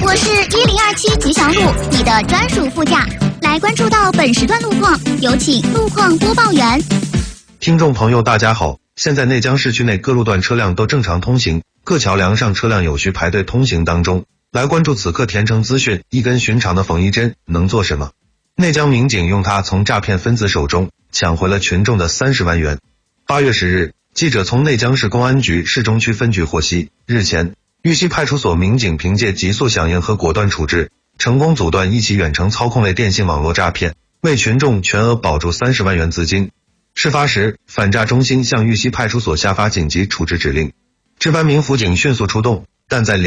我是1027吉祥路，你的专属副驾。来关注到本时段路况，有请路况播报员。 听众朋友大家好，现在内江市区内各路段车辆都正常通行，各桥梁上车辆有序排队通行当中。来关注此刻田城资讯，一根寻常的缝衣针能做什么？内江民警用它从诈骗分子手中抢回了群众的30万元。8月10日，记者从内江市公安局市中区分局获悉，日前，玉溪派出所民警凭借急速响应和果断处置，成功阻断一起远程操控类电信网络诈骗，为群众全额保住30万元资金。事发时，反诈中心向玉溪派出所下发紧急处置指令，值班民辅警迅速出动，但在